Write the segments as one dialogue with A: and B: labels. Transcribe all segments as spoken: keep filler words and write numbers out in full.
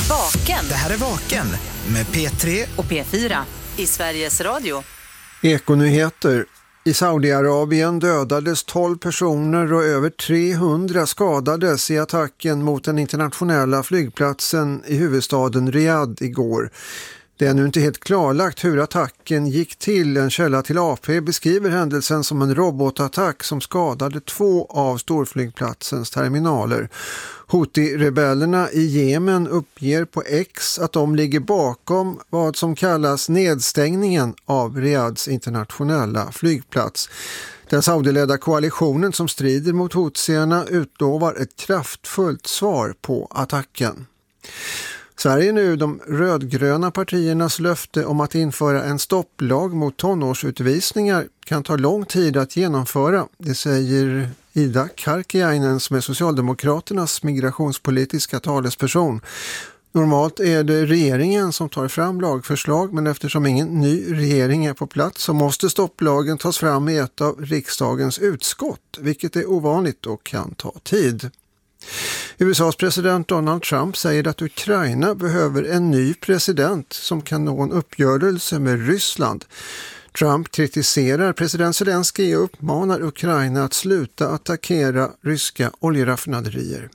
A: Vaken.
B: Det här är Vaken med P tre
A: och P fyra i Sveriges Radio.
C: Ekonyheter. I Saudiarabien dödades tolv personer och över trehundra skadades i attacken mot den internationella flygplatsen i huvudstaden Riyadh igår. Det är nu inte helt klarlagt hur attacken gick till. En källa till A P beskriver händelsen som en robotattack som skadade två av storflygplatsens terminaler. Houthi-rebellerna i Jemen uppger på X att de ligger bakom vad som kallas nedstängningen av Riyadhs internationella flygplats. Den saudiledda koalitionen som strider mot Houthierna utlovar ett kraftfullt svar på attacken. Sverige nu de rödgröna partiernas löfte om att införa en stopplag mot tonårsutvisningar kan ta lång tid att genomföra. Det säger Ida Karkiainen som är Socialdemokraternas migrationspolitiska talesperson. Normalt är det regeringen som tar fram lagförslag, men eftersom ingen ny regering är på plats så måste stopplagen tas fram i ett av riksdagens utskott, vilket är ovanligt och kan ta tid. U S A:s president Donald Trump säger att Ukraina behöver en ny president som kan nå en uppgörelse med Ryssland. Trump kritiserar president Zelensky och uppmanar Ukraina att sluta attackera ryska oljeraffinaderier.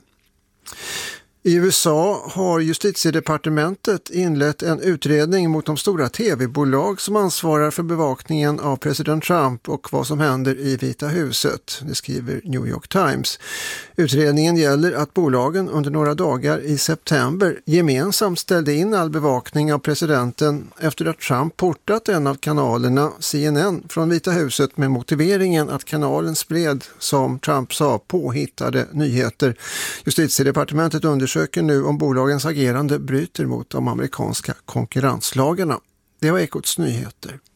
C: I U S A har justitiedepartementet inlett en utredning mot de stora tv-bolag som ansvarar för bevakningen av president Trump och vad som händer i Vita huset, det skriver New York Times. Utredningen gäller att bolagen under några dagar i september gemensamt ställde in all bevakning av presidenten efter att Trump portat en av kanalerna C N N från Vita huset med motiveringen att kanalen spred, som Trump sa, påhittade nyheter. Justitiedepartementet undersöker söker nu om bolagens agerande bryter mot de amerikanska konkurrenslagarna. Det var Ekots nyheter.